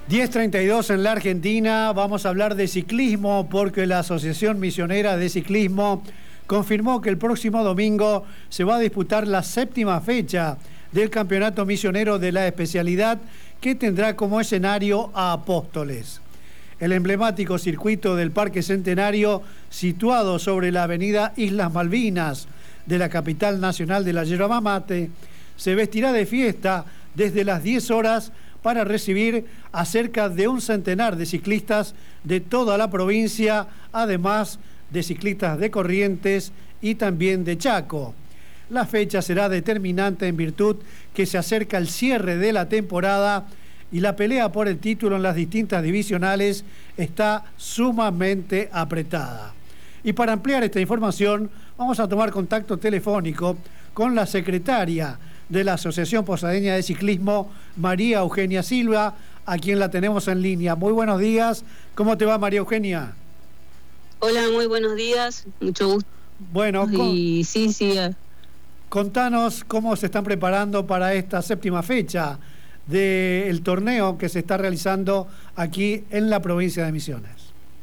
10:32 en la Argentina. Vamos a hablar de ciclismo porque la Asociación Misionera de Ciclismo confirmó que el próximo domingo se va a disputar la 7ª fecha del Campeonato Misionero de la especialidad, que tendrá como escenario a Apóstoles. El emblemático circuito del Parque Centenario, situado sobre la avenida Islas Malvinas de la capital nacional de la yerba mate, se vestirá de fiesta desde las 10 horas para recibir a cerca de un centenar de ciclistas de toda la provincia, además de ciclistas de Corrientes y también de Chaco. La fecha será determinante en virtud que se acerca el cierre de la temporada y la pelea por el título en las distintas divisionales está sumamente apretada. Y para ampliar esta información vamos a tomar contacto telefónico con la secretaria de la Asociación Posadeña de Ciclismo, María Eugenia Silva, a quien la tenemos en línea. Muy buenos días. ¿Cómo te va, María Eugenia? Hola, muy buenos días. Mucho gusto. Bueno, sí. Contanos cómo se están preparando para esta 7ª fecha del torneo que se está realizando aquí en la provincia de Misiones.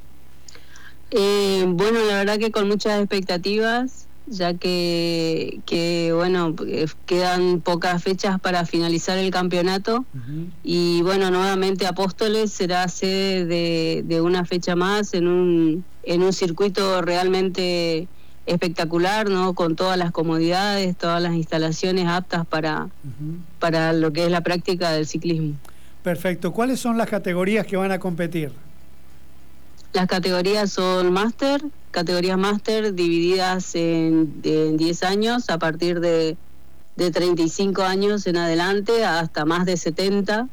Bueno, la verdad que con muchas expectativas, ya que quedan pocas fechas para finalizar el campeonato. Y bueno, nuevamente Apóstoles será sede de una fecha más en un circuito realmente espectacular, ¿no? Con todas las comodidades, todas las instalaciones aptas para lo que es la práctica del ciclismo. Perfecto. ¿Cuáles son las categorías que van a competir? Las categorías son categorías máster divididas en 10 años, a partir de 35 años en adelante hasta más de 70.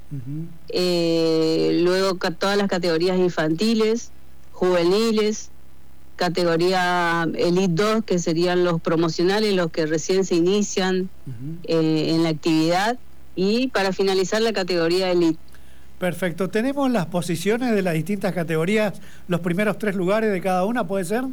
Luego todas las categorías infantiles, juveniles, categoría Elite 2, que serían los promocionales, los que recién se inician en la actividad, y para finalizar la categoría Elite. Perfecto. ¿Tenemos las posiciones de las distintas categorías, los primeros 3 lugares de cada una, puede ser?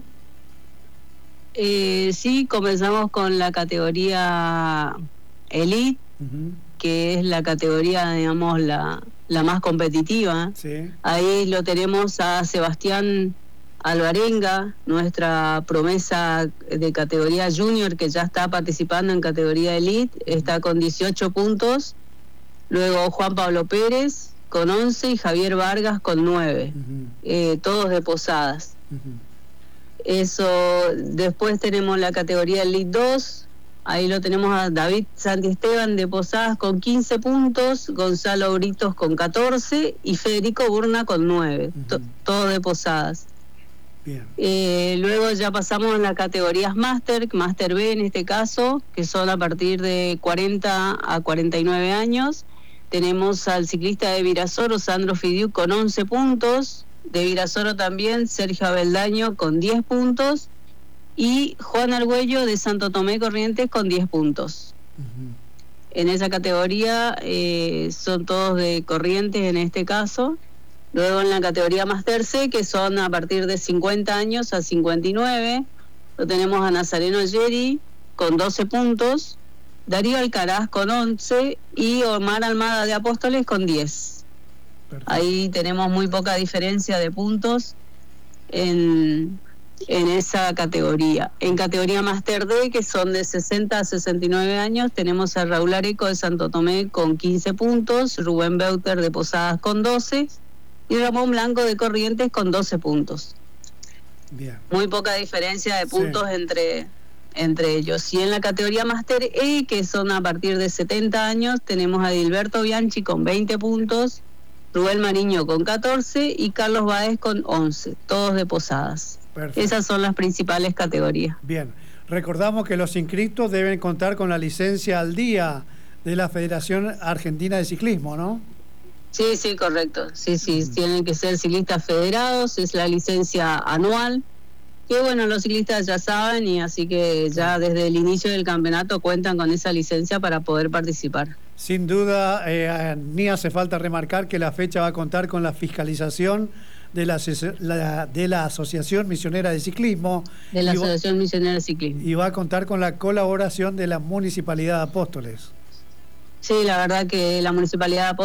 Sí, comenzamos con la categoría Elite, que es la categoría, digamos, la más competitiva. Sí. Ahí lo tenemos a Sebastián Alvarenga, nuestra promesa de categoría Junior, que ya está participando en categoría Elite, está con 18 puntos. Luego Juan Pablo Pérez con 11 y Javier Vargas con 9, todos de Posadas. Eso. Después tenemos la categoría Elite 2, ahí lo tenemos a David Santiesteban de Posadas con 15 puntos, Gonzalo Britos con 14 y Federico Burna con 9, todos de Posadas. Bien. Luego ya pasamos a las categorías Master B en este caso, que son a partir de 40 a 49 años. Tenemos al ciclista de Virasoro, Sandro Fidiu, con 11 puntos. De Virasoro también, Sergio Abeldaño, con 10 puntos. Y Juan Argüello, de Santo Tomé Corrientes, con 10 puntos. En esa categoría son todos de Corrientes en este caso. Luego en la categoría Master C, que son a partir de 50 años a 59, lo tenemos a Nazareno Yeri, con 12 puntos. Darío Alcaraz con 11 y Omar Almada de Apóstoles con 10. Perfecto. Ahí tenemos muy poca diferencia de puntos en esa categoría. En categoría Master D, que son de 60 a 69 años, tenemos a Raúl Areco de Santo Tomé con 15 puntos, Rubén Beuter de Posadas con 12 y Ramón Blanco de Corrientes con 12 puntos. Bien. Muy poca diferencia de puntos entre ellos. Y en la categoría Master E, que son a partir de 70 años, tenemos a Dilberto Bianchi con 20 puntos, Rubén Mariño con 14 y Carlos Báez con 11, todos de Posadas. Perfecto. Esas son las principales categorías. Bien, recordamos que los inscritos deben contar con la licencia al día de la Federación Argentina de Ciclismo, ¿no? Sí, correcto. Sí, tienen que ser ciclistas federados, es la licencia anual. Que bueno, los ciclistas ya saben, y así que ya desde el inicio del campeonato cuentan con esa licencia para poder participar. Sin duda, ni hace falta remarcar que la fecha va a contar con la fiscalización de la Asociación Misionera de Ciclismo. De la Asociación Misionera de Ciclismo. Y va a contar con la colaboración de la Municipalidad de Apóstoles. Sí, la verdad que la Municipalidad de Apóstoles